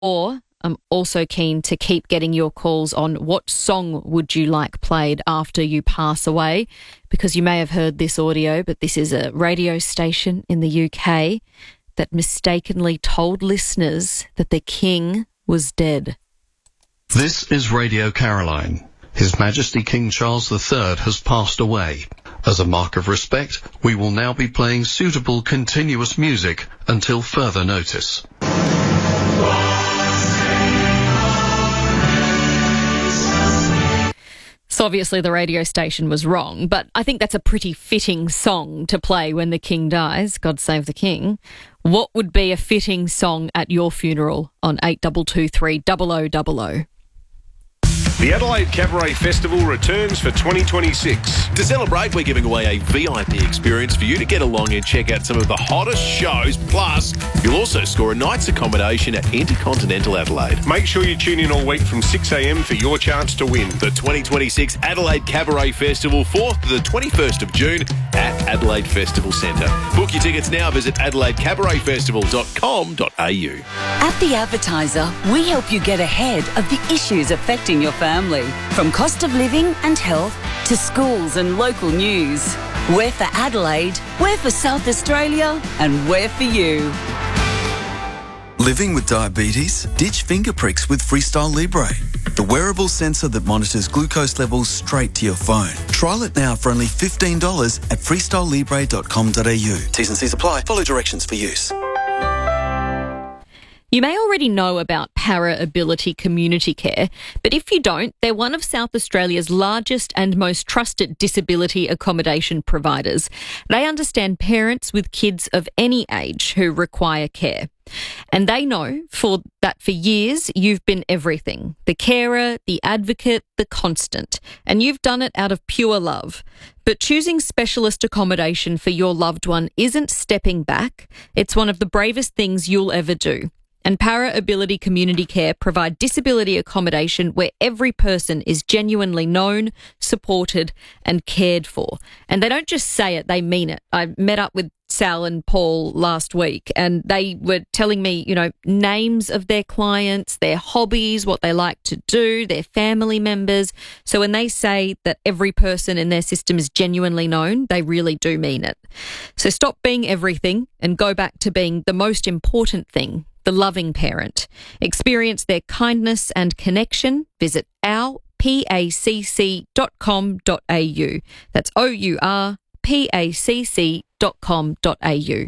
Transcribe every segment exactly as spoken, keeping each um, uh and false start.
Or I'm also keen to keep getting your calls on what song would you like played after you pass away, because you may have heard this audio, but this is a radio station in the U K that mistakenly told listeners that the king was dead. This is Radio Caroline. His Majesty King Charles the Third has passed away. As a mark of respect, we will now be playing suitable continuous music until further notice. So obviously the radio station was wrong, but I think that's a pretty fitting song to play when the king dies. God save the king. What would be a fitting song at your funeral on eight two two three double oh double oh? The Adelaide Cabaret Festival returns for twenty twenty-six. To celebrate, we're giving away a V I P experience for you to get along and check out some of the hottest shows. Plus, you'll also score a night's accommodation at Intercontinental Adelaide. Make sure you tune in all week from six a m for your chance to win. The twenty twenty-six Adelaide Cabaret Festival, fourth to the twenty-first of June at Adelaide Festival Centre. Book your tickets now. Visit adelaide cabaret festival dot com dot a u. At The Advertiser, we help you get ahead of the issues affecting your family. From cost of living and health to schools and local news. We're for Adelaide, we're for South Australia, and we're for you. Living with diabetes? Ditch finger pricks with Freestyle Libre, the wearable sensor that monitors glucose levels straight to your phone. Trial it now for only fifteen dollars at freestyle libre dot com dot a u. T's and C's apply. Follow directions for use. You may already know about Para Ability Community Care, but if you don't, they're one of South Australia's largest and most trusted disability accommodation providers. They understand parents with kids of any age who require care. And they know for that for years you've been everything. The carer, the advocate, the constant. And you've done it out of pure love. But choosing specialist accommodation for your loved one isn't stepping back. It's one of the bravest things you'll ever do. And Para Ability Community Care provide disability accommodation where every person is genuinely known, supported and cared for. And they don't just say it, they mean it. I met up with Sal and Paul last week and they were telling me, you know, names of their clients, their hobbies, what they like to do, their family members. So when they say that every person in their system is genuinely known, they really do mean it. So stop being everything and go back to being the most important thing. The loving parent. Experience their kindness and connection. Visit our pacc dot com dot a u. That's O U R P A C C dot com dot a u.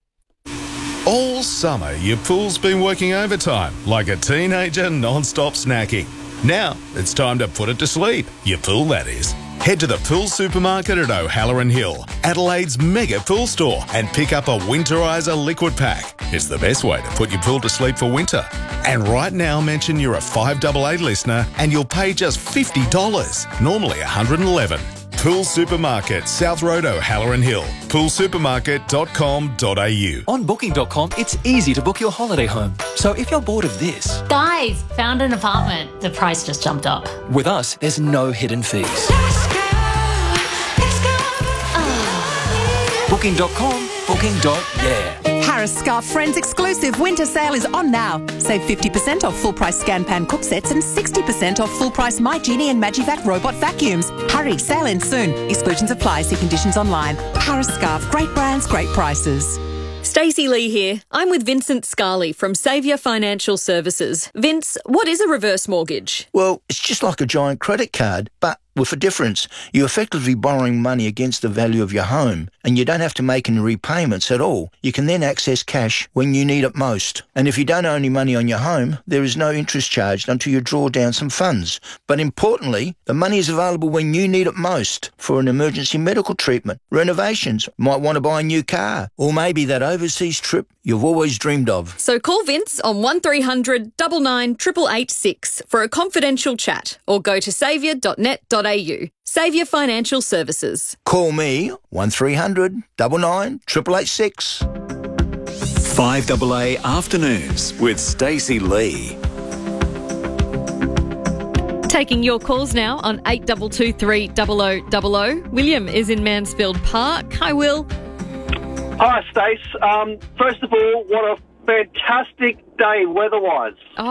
All summer, your pool's been working overtime like a teenager non-stop snacking. Now, it's time to put it to sleep. Your pool, that is. Head to the Pool Supermarket at O'Halloran Hill, Adelaide's mega pool store, and pick up a Winterizer liquid pack. It's the best way to put your pool to sleep for winter. And right now, mention you're a five eight eight listener and you'll pay just fifty dollars, normally one hundred eleven dollars. Pool Supermarket, South Road, O'Halloran Hill. pool supermarket dot com dot a u. On booking dot com, it's easy to book your holiday home. So if you're bored of this... Guys, found an apartment. The price just jumped up. With us, there's no hidden fees. Let's go, let's go. Oh. booking dot com, booking dot yeah. Harris Scarf Friends exclusive winter sale is on now. Save fifty percent off full-price Scan Pan cook sets and sixty percent off full-price My Genie and Magivac robot vacuums. Hurry, sale ends soon. Exclusions apply. See conditions online. Harris Scarf, great brands, great prices. Stacey Lee here. I'm with Vincent Scarley from Saviour Financial Services. Vince, what is a reverse mortgage? Well, it's just like a giant credit card, but with a difference. You're effectively borrowing money against the value of your home, and you don't have to make any repayments at all. You can then access cash when you need it most. And if you don't owe any money on your home, there is no interest charged until you draw down some funds. But importantly, the money is available when you need it most for an emergency medical treatment, renovations, might want to buy a new car, or maybe that overseas trip you've always dreamed of. So call Vince on one three hundred nine nine eight eight eight six for a confidential chat, or go to saviour dot net dot a u. Saviour Financial Services. Call me one three hundred nine nine eight eight eight six. five A A Afternoons with Stacey Lee. Taking your calls now on eight two two three double oh double oh. William is in Mansfield Park. Hi, Will. Hi, Stace. Um, first of all, what a fantastic day weather-wise?